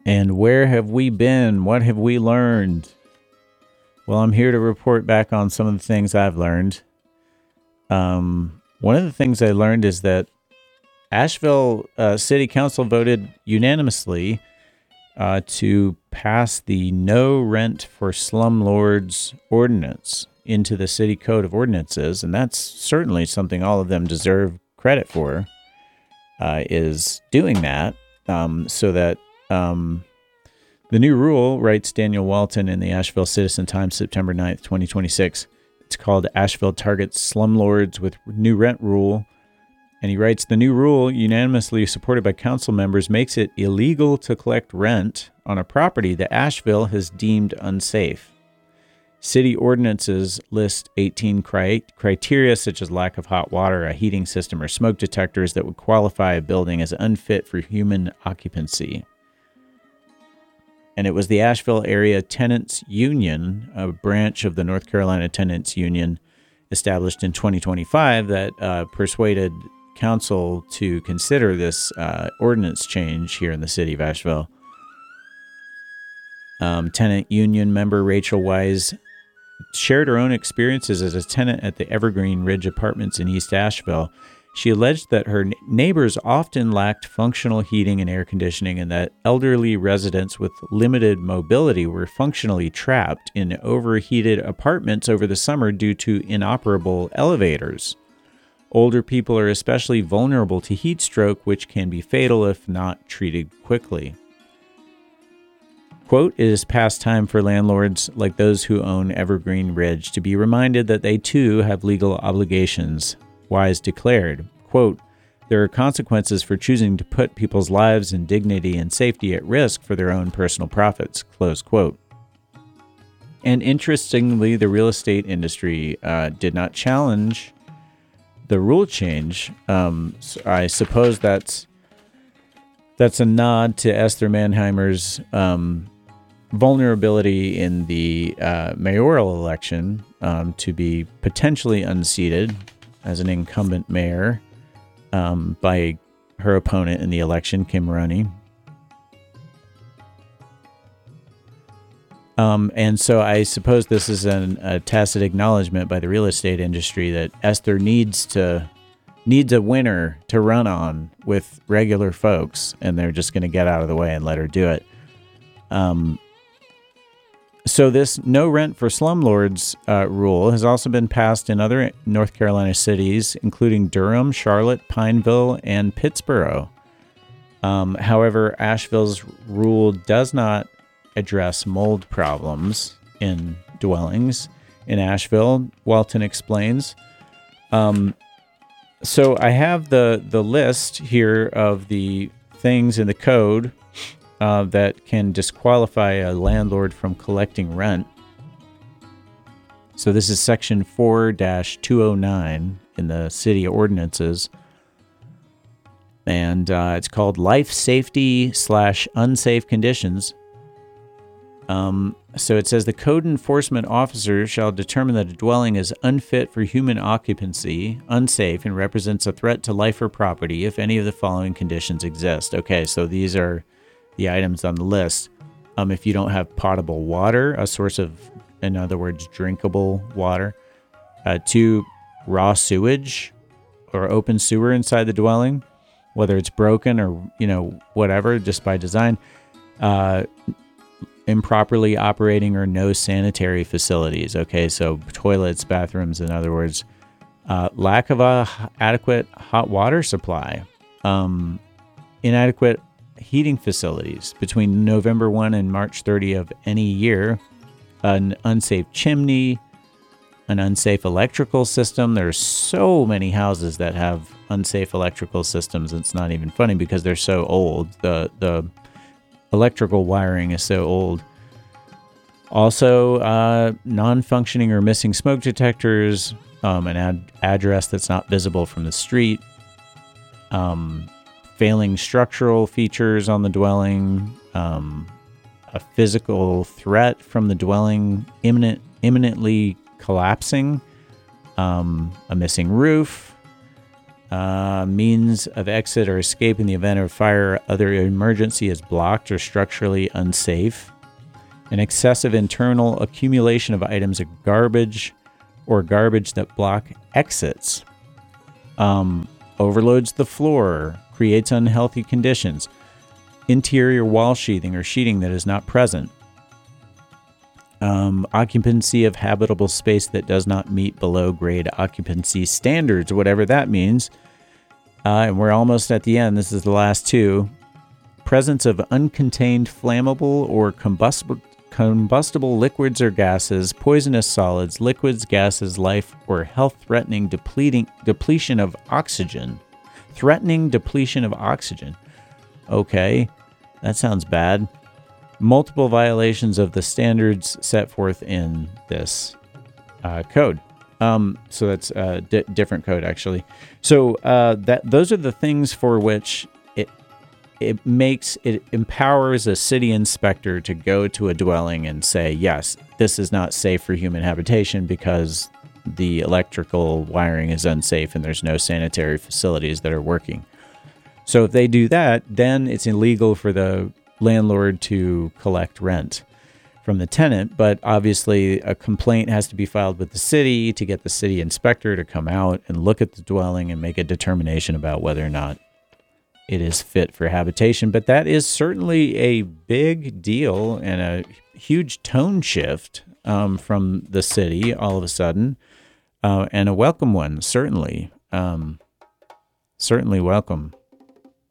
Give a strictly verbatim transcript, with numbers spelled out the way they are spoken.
And where have we been? What have we learned? Well, I'm here to report back on some of the things I've learned. Um, one of the things I learned is that Asheville uh, City Council voted unanimously uh, to pass the No Rent for Slumlords ordinance into the City Code of Ordinances, and that's certainly something all of them deserve credit for, uh, is doing that, um, so that um, the new rule, writes Daniel Walton in the Asheville Citizen Times, September ninth, twenty twenty-six, it's called Asheville Targets Slumlords with New Rent Rule. And he writes, the new rule, unanimously supported by council members, makes it illegal to collect rent on a property that Asheville has deemed unsafe. City ordinances list eighteen cri- criteria such as lack of hot water, a heating system, or smoke detectors that would qualify a building as unfit for human occupancy. And it was the Asheville Area Tenants Union, a branch of the North Carolina Tenants Union, established in twenty twenty-five, that uh, persuaded council to consider this uh, ordinance change here in the city of Asheville. Um, tenant union member Rachel Wise shared her own experiences as a tenant at the Evergreen Ridge Apartments in East Asheville. She alleged that her neighbors often lacked functional heating and air conditioning, and that elderly residents with limited mobility were functionally trapped in overheated apartments over the summer due to inoperable elevators. Older people are especially vulnerable to heat stroke, which can be fatal if not treated quickly. Quote, it is past time for landlords like those who own Evergreen Ridge to be reminded that they too have legal obligations, Wise declared. Quote, there are consequences for choosing to put people's lives and dignity and safety at risk for their own personal profits, close quote. And interestingly, the real estate industry uh, did not challenge the rule change. Um, so I suppose that's that's a nod to Esther Mannheimer's um, vulnerability in the uh, mayoral election um, to be potentially unseated as an incumbent mayor um, by her opponent in the election, Kim Roney. Um, and so I suppose this is an, a tacit acknowledgement by the real estate industry that Esther needs to needs a winner to run on with regular folks, and they're just going to get out of the way and let her do it. Um, so this no rent for slumlords uh, rule has also been passed in other North Carolina cities, including Durham, Charlotte, Pineville, and Pittsboro. Um, however, Asheville's rule does not address mold problems in dwellings in Asheville, Walton explains. Um, so I have the, the list here of the things in the code uh, that can disqualify a landlord from collecting rent. So this is section four dash two oh nine in the city ordinances. And uh, it's called life safety slash unsafe conditions. Um, so it says the code enforcement officer shall determine that a dwelling is unfit for human occupancy, unsafe, and represents a threat to life or property if any of the following conditions exist. Okay, so these are the items on the list. Um, if you don't have potable water, a source of, in other words, drinkable water. Uh, two, raw sewage or open sewer inside the dwelling, whether it's broken or, you know, whatever, just by design. Uh, improperly operating or no sanitary facilities. Okay, so toilets, bathrooms, in other words. Uh, lack of a h- adequate hot water supply. Um, inadequate heating facilities between November first and March thirtieth of any year. An unsafe chimney. An unsafe electrical system. There's so many houses that have unsafe electrical systems. It's not even funny because they're so old. The the electrical wiring is so old. Also, uh, non-functioning or missing smoke detectors, um, an ad- address that's not visible from the street, um, failing structural features on the dwelling, um, a physical threat from the dwelling imminent, imminently collapsing, um, a missing roof, Uh, means of exit or escape in the event of fire or other emergency is blocked or structurally unsafe. An excessive internal accumulation of items of garbage or garbage that block exits. Um, overloads the floor, creates unhealthy conditions. Interior wall sheathing or sheeting that is not present. Um, occupancy of habitable space that does not meet below grade occupancy standards, whatever that means. Uh, and we're almost at the end. This is the last two. Presence of uncontained flammable or combustible, combustible liquids or gases, poisonous solids, liquids, gases, life, or health-threatening depleting, depletion of oxygen. Threatening depletion of oxygen. Okay, that sounds bad. Multiple violations of the standards set forth in this uh, code. Um, so that's a di- different code, actually. So uh, that those are the things for which it it makes it empowers a city inspector to go to a dwelling and say, yes, this is not safe for human habitation because the electrical wiring is unsafe and there's no sanitary facilities that are working. So if they do that, then it's illegal for the landlord to collect rent from the tenant, but obviously a complaint has to be filed with the city to get the city inspector to come out and look at the dwelling and make a determination about whether or not it is fit for habitation. But that is certainly a big deal and a huge tone shift um, from the city all of a sudden, uh, and a welcome one, certainly. Um, certainly welcome.